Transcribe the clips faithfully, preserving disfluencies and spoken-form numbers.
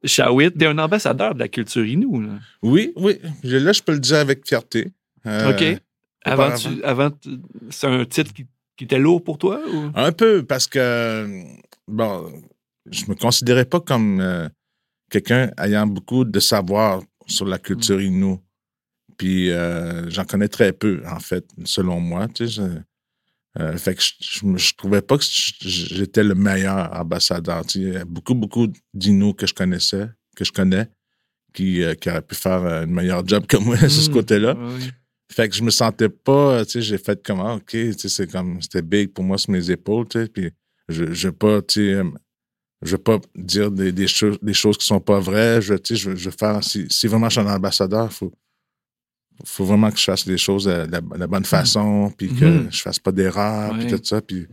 Shawit, t'es un ambassadeur de la culture Innu, là. Oui, oui. Là, je peux le dire avec fierté. Euh, OK. Avant, tu, avant tu, c'est un titre qui, qui était lourd pour toi? Ou? Un peu, parce que, bon, je me considérais pas comme euh, quelqu'un ayant beaucoup de savoir sur la culture mm. Innu. Puis, euh, j'en connais très peu, en fait, selon moi. Tu sais, je, euh, fait que je, je, je trouvais pas que j'étais le meilleur ambassadeur. Tu sais, il y a beaucoup, beaucoup d'Innu que je connaissais, que je connais, qui, euh, qui auraient pu faire un meilleur job que moi, mmh, sur ce côté-là. Oui. Fait que je me sentais pas, tu sais, j'ai fait comme, ah, OK, tu sais, c'est comme, c'était big pour moi sur mes épaules, tu sais, puis je, je veux pas, tu sais, je veux pas dire des, des choses, des choses qui sont pas vraies, je, tu sais, je, je veux faire, si, si vraiment je suis un ambassadeur, faut, faut vraiment que je fasse les choses de la, de la bonne façon, puis que mmh. je fasse pas d'erreurs, oui. puis tout ça, puis,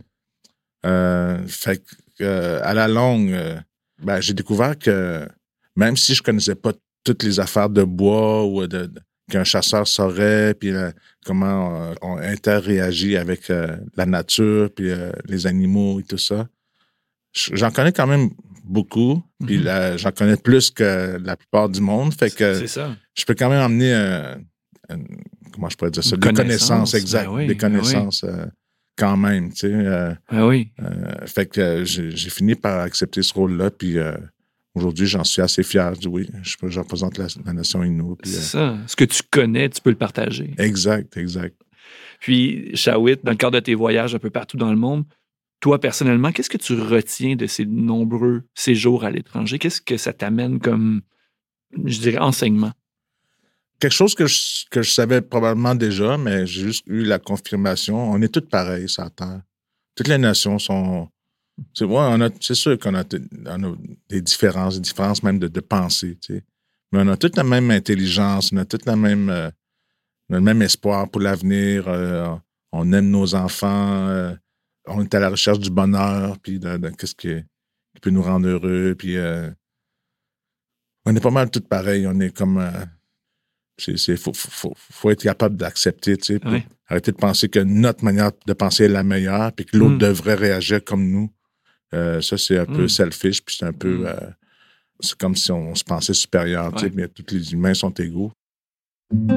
euh, fait que, euh, à la longue, euh, ben, j'ai découvert que même si je connaissais pas toutes les affaires de bois ou de, de qu'un chasseur saurait, puis euh, comment euh, on interréagit avec euh, la nature, puis euh, les animaux et tout ça. J'en connais quand même beaucoup, mm-hmm. puis là, j'en connais plus que la plupart du monde, fait que c'est ça. Je peux quand même emmener, euh, une, comment je pourrais dire ça, une des connaissance, connaissances, exact, ben oui, des connaissances ben oui. euh, quand même, tu sais. Euh, ben oui. Euh, fait que euh, j'ai, j'ai fini par accepter ce rôle-là, puis euh, aujourd'hui, j'en suis assez fier. Oui, je, je représente la, la nation Innu. Puis, c'est euh, ça. Ce que tu connais, tu peux le partager. Exact, exact. Puis, Shawit, dans le cadre de tes voyages un peu partout dans le monde, toi, personnellement, qu'est-ce que tu retiens de ces nombreux séjours à l'étranger? Qu'est-ce que ça t'amène comme, je dirais, enseignement? Quelque chose que je, que je savais probablement déjà, mais j'ai juste eu la confirmation. On est tous pareils sur la Terre. Toutes les nations sont... C'est, ouais, on a, c'est sûr qu'on a, on a des différences, des différences même de, de pensée, tu sais. Mais on a toute la même intelligence, on a toute la même, euh, le même espoir pour l'avenir. Euh, on aime nos enfants, euh, on est à la recherche du bonheur, puis de, de qu'est-ce qui, qui peut nous rendre heureux, puis euh, on est pas mal tous pareils. On est comme... Euh, c'est, c'est, faut, faut, faut être capable d'accepter, tu sais, oui. Arrêter de penser que notre manière de penser est la meilleure, puis que l'autre mm. devrait réagir comme nous. Euh, ça, c'est un mm. peu selfish, puis c'est un peu... Mm. Euh, c'est comme si on, on se pensait supérieur, ouais. tu sais, mais tous les humains sont égaux.